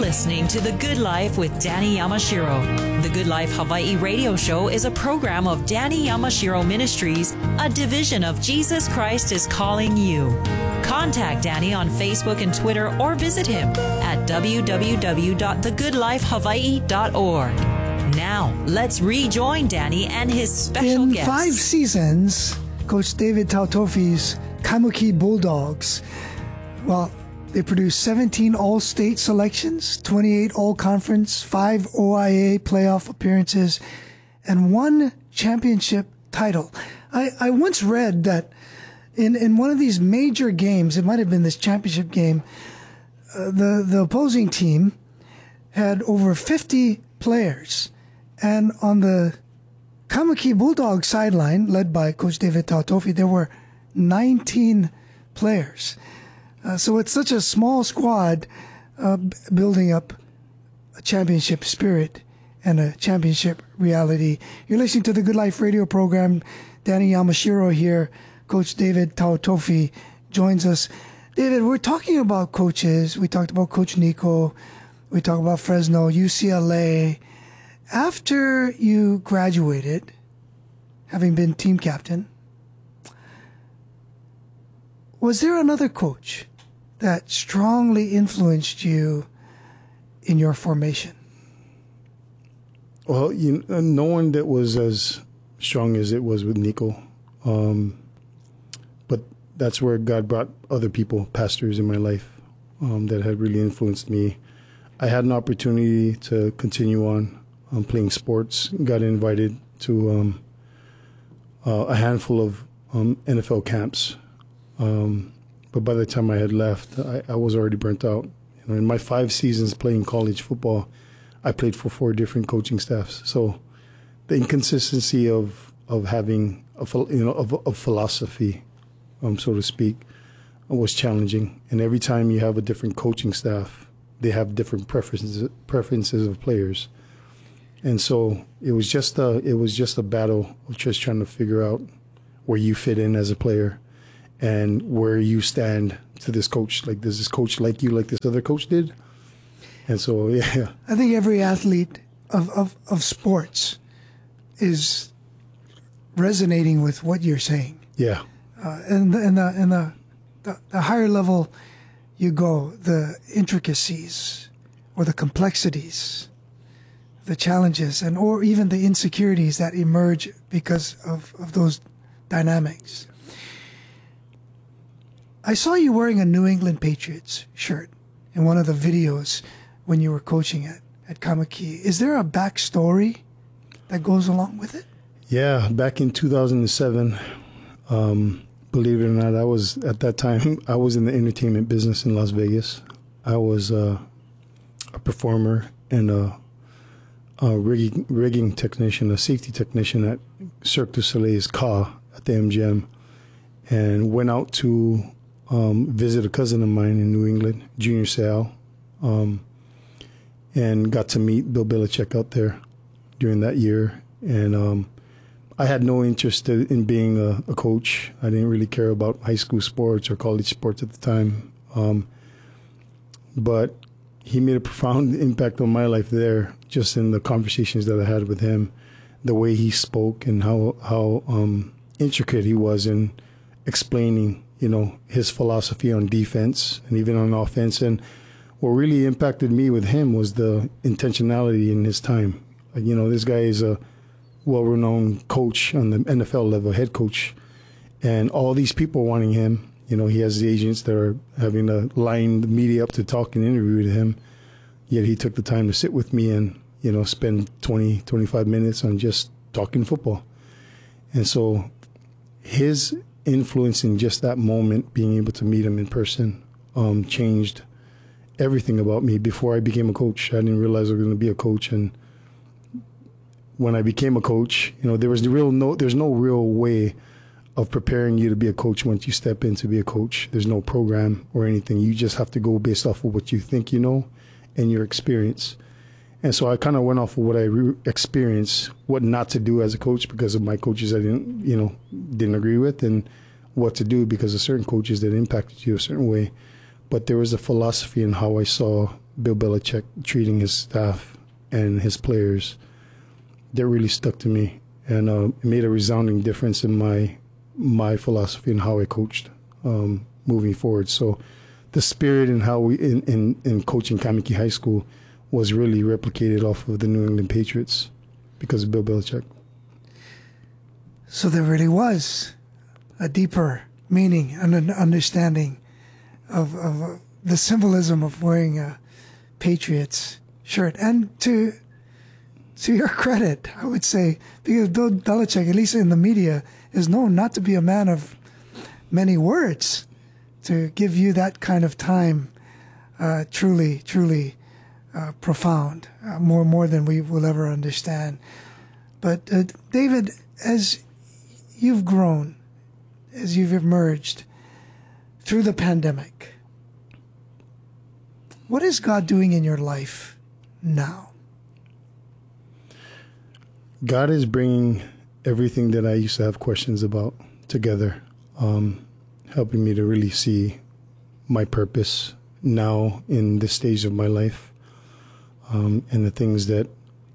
listening to The Good Life with Danny Yamashiro. The Good Life Hawaii radio show is a program of Danny Yamashiro Ministries, a division of Jesus Christ is Calling You. Contact Danny on Facebook and Twitter or visit him at www.thegoodlifehawaii.org. Now, let's rejoin Danny and his special guest. In 5 seasons, Coach David Tautofi's Kaimuki Bulldogs, well, they produced 17 all-state selections, 28 all-conference, 5 OIA playoff appearances, and 1 championship title. I once read that in one of these major games, it might have been this championship game, the opposing team had over 50 players. And on the Kaimuki Bulldog sideline, led by Coach David Tautofi, there were 19 players. So it's such a small squad building up a championship spirit and a championship reality. You're listening to the Good Life radio program. Danny Yamashiro here. Coach David Tautofi joins us. David, we're talking about coaches. We talked about Coach Nico. We talked about Fresno, UCLA. After you graduated, having been team captain, was there another coach that strongly influenced you in your formation? Well, no one that was as strong as it was with Nico. But that's where God brought other people, pastors in my life, that had really influenced me. I had an opportunity to continue on playing sports, got invited to a handful of NFL camps. But by the time I had left, I was already burnt out. In my 5 seasons playing college football, I played for 4 different coaching staffs. So the inconsistency of having a philosophy, so to speak, was challenging. And every time you have a different coaching staff, they have different preferences of players. And so it was just a battle of just trying to figure out where you fit in as a player and where you stand to this coach. Like, does this coach like you like this other coach did? And so, yeah. I think every athlete of sports is resonating with what you're saying. Yeah. And the higher level you go, the intricacies or the complexities, the challenges, or even the insecurities that emerge because of those dynamics. I saw you wearing a New England Patriots shirt in one of the videos when you were coaching at Kaimuki. Is there a backstory that goes along with it? Yeah, back in 2007, believe it or not, at that time, I was in the entertainment business in Las Vegas. I was a performer and a rigging technician, a safety technician at Cirque du Soleil's Ka at the MGM, and went out to visit a cousin of mine in New England, Junior Seau, and got to meet Bill Belichick out there during that year. And I had no interest in being a coach. I didn't really care about high school sports or college sports at the time. But he made a profound impact on my life there, just in the conversations that I had with him, the way he spoke and how intricate he was in explaining, his philosophy on defense and even on offense. And what really impacted me with him was the intentionality in his time. This guy is a well-renowned coach on the NFL level, head coach, and all these people wanting him. He has the agents that are having to line the media up to talk and interview with him. Yet he took the time to sit with me and, spend 20, 25 minutes on just talking football. And so his influence in just that moment, being able to meet him in person, changed everything about me. Before I became a coach, I didn't realize I was going to be a coach. And when I became a coach, there's no real way of preparing you to be a coach once you step in to be a coach. There's no program or anything. You just have to go based off of what you think you know and your experience. And so I kind of went off of what I experienced, what not to do as a coach because of my coaches I didn't agree with, and what to do because of certain coaches that impacted you a certain way. But there was a philosophy in how I saw Bill Belichick treating his staff and his players, that really stuck to me, and it made a resounding difference in my philosophy and how I coached moving forward. So the spirit and how we in coaching Kamiki High School was really replicated off of the New England Patriots because of Bill Belichick. So there really was a deeper meaning and an understanding of the symbolism of wearing a Patriots shirt. And to your credit, I would say, because Bill Belichick, at least in the media, is known not to be a man of many words, to give you that kind of time, truly profound, more than we will ever understand. But David, as you've grown, as you've emerged through the pandemic, what is God doing in your life now? God is bringing everything that I used to have questions about together, helping me to really see my purpose now in this stage of my life, and the things that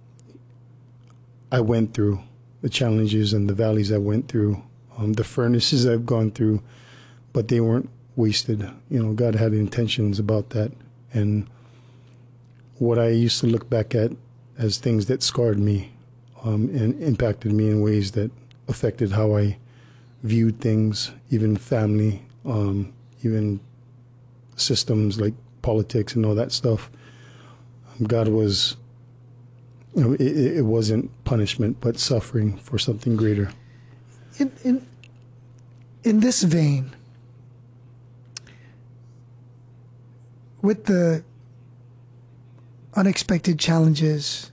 I went through, the challenges and the valleys I went through, the furnaces I've gone through, but they weren't wasted. You know, God had intentions about that. And what I used to look back at as things that scarred me and impacted me in ways that affected how I viewed things, even family, even systems like politics and all that stuff. God was, you know, it wasn't punishment, but suffering for something greater. In this vein, with the unexpected challenges,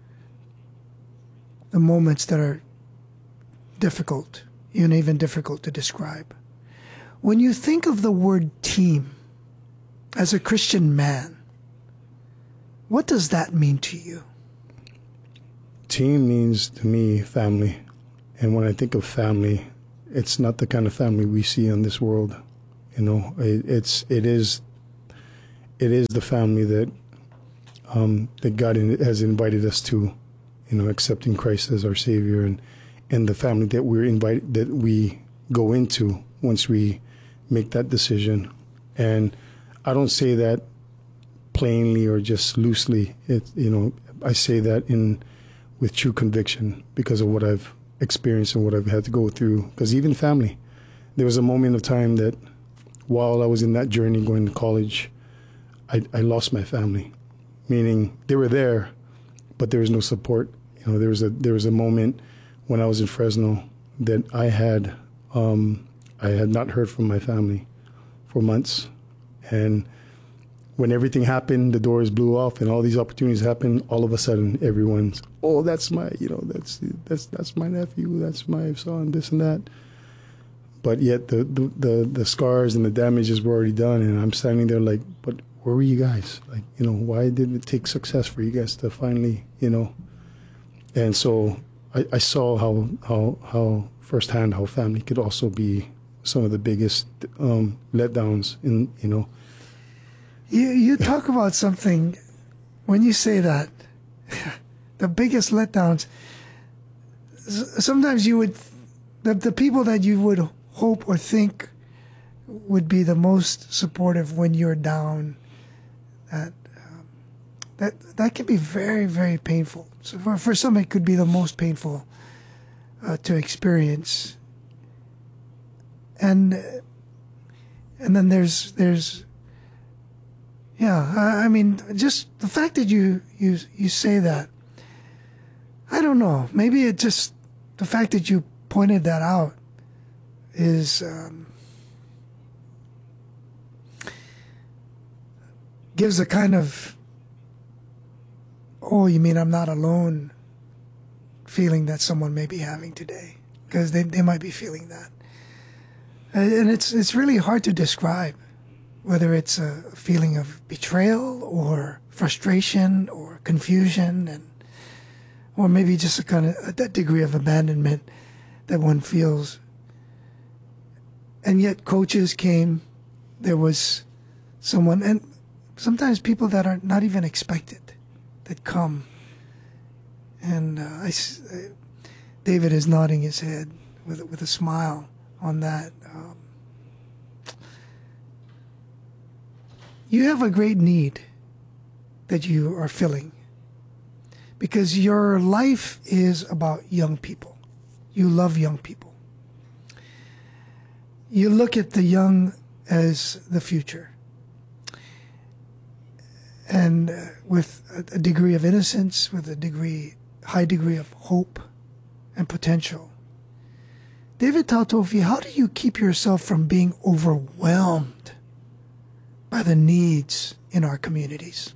the moments that are difficult, even difficult to describe, when you think of the word team as a Christian man, what does that mean to you? Team means to me family. And when I think of family, it's not the kind of family we see in this world. You know, it is the family that that God has invited us to, you know, accepting Christ as our Savior, and the family that we go into once we make that decision. And I don't say that plainly or just loosely. I say that with true conviction because of what I've experienced and what I've had to go through. Because even family, there was a moment of time that while I was in that journey going to college, I lost my family, meaning they were there, but there was no support. You know, there was a moment when I was in Fresno that I had not heard from my family for months, and when everything happened, the doors blew off, and all these opportunities happened. All of a sudden, everyone's, oh, that's my nephew, that's my son, this and that. But yet the scars and the damages were already done, and I'm standing there like, but where were you guys? Like, you know, why did it take success for you guys to finally, you know? And so I saw how firsthand how family could also be some of the biggest letdowns in, you know. You talk about something when you say that, the biggest letdowns. Sometimes you would, the people that you would hope or think would be the most supportive when you're down, that can be very, very painful. So for some, it could be the most painful to experience. And then there's. Yeah, I mean, just the fact that you say that, I don't know. Maybe it just, the fact that you pointed that out is, gives a kind of, oh, you mean I'm not alone feeling that someone may be having today, because they might be feeling that. And it's really hard to describe. Whether it's a feeling of betrayal or frustration or confusion, or maybe just a kind of that degree of abandonment that one feels. And yet coaches came, there was someone, and sometimes people that are not even expected that come. And David is nodding his head with a smile on that. You have a great need that you are filling, because your life is about young people. You love young people. You look at the young as the future. And with a degree of innocence, with a high degree of hope and potential. David Tautofi, how do you keep yourself from being overwhelmed by the needs in our communities?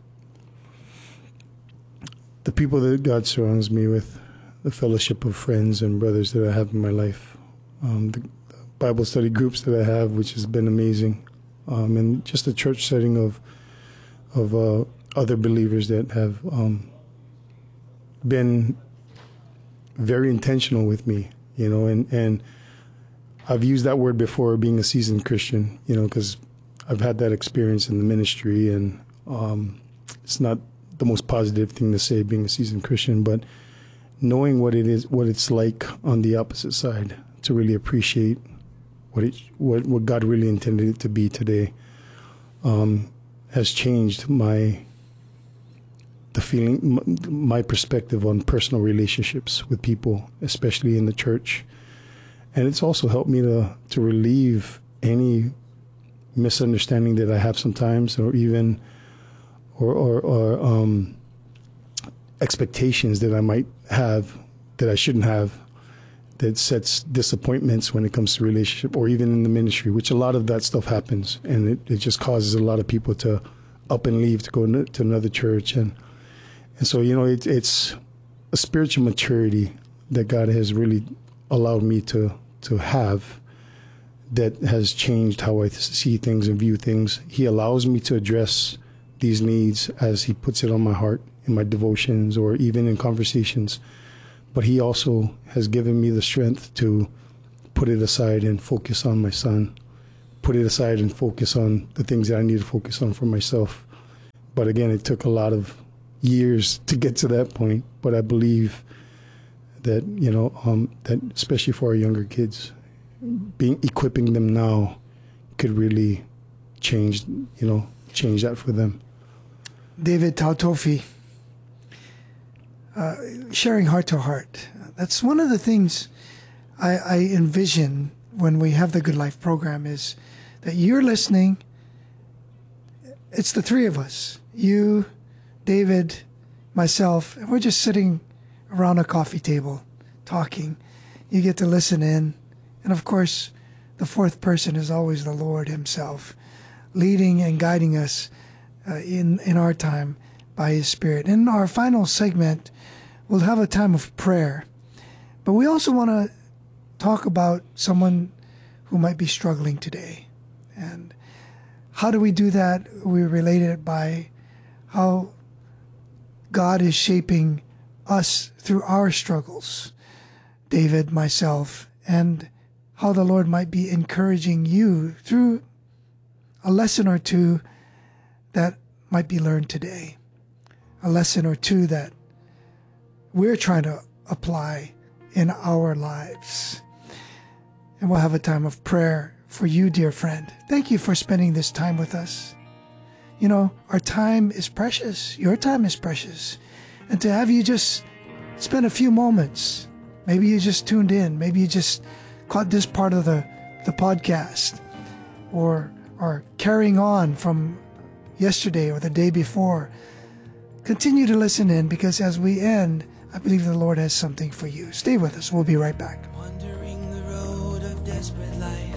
The people that God surrounds me with, the fellowship of friends and brothers that I have in my life, the Bible study groups that I have, which has been amazing, and just a church setting of other believers that have been very intentional with me, and I've used that word before, being a seasoned Christian, because I've had that experience in the ministry, and it's not the most positive thing to say, being a seasoned Christian, but knowing what it's like on the opposite side, to really appreciate what God really intended it to be today, has changed my perspective on personal relationships with people, especially in the church. And it's also helped me to relieve any misunderstanding that I have sometimes, or even or expectations that I might have that I shouldn't have, that sets disappointments when it comes to relationship, or even in the ministry, which a lot of that stuff happens, and it just causes a lot of people to up and leave to go to another church, and so it's a spiritual maturity that God has really allowed me to have, that has changed how I see things and view things. He allows me to address these needs as He puts it on my heart in my devotions or even in conversations. But He also has given me the strength to put it aside and focus on my son, put it aside and focus on the things that I need to focus on for myself. But again, it took a lot of years to get to that point. But I believe that, that especially for our younger kids, equipping them now could really change that for them. David Tautofi, sharing heart to heart. That's one of the things I envision when we have the Good Life program, is that you're listening. It's the three of us, you, David, myself, and we're just sitting around a coffee table talking. You get to listen in. And of course, the fourth person is always the Lord Himself, leading and guiding us in our time by His Spirit. In our final segment, we'll have a time of prayer. But we also want to talk about someone who might be struggling today. And how do we do that? We relate it by how God is shaping us through our struggles, David, myself, and how the Lord might be encouraging you through a lesson or two that might be learned today, a lesson or two that we're trying to apply in our lives. And we'll have a time of prayer for you, dear friend. Thank you for spending this time with us. Our time is precious. Your time is precious. And to have you just spend a few moments, maybe you just tuned in, maybe you just caught this part of the podcast, or carrying on from yesterday or the day before, continue to listen in, because as we end, I believe the Lord has something for you. Stay with us. We'll be right back. Wandering the road of desperate life,